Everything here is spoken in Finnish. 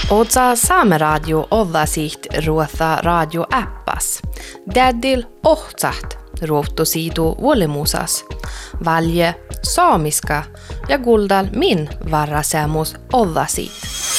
Osa Saameradio ollasiht ruotha radioäppas. Tädil ohtsaht ruotosiidu vuolimusas. Valje saamiska ja kuldal min varrasemus ollasiit.